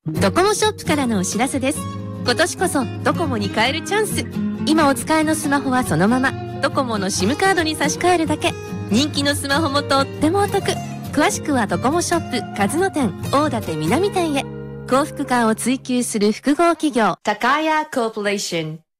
ドコモショップからのお知らせです。今年こそドコモに変えるチャンス。今お使いのスマホはそのままドコモの SIM カードに差し替えるだけ。人気のスマホもとってもお得。詳しくはドコモショップ数野店大館南店へ。幸福感を追求する複合企業高谷コーポレーション。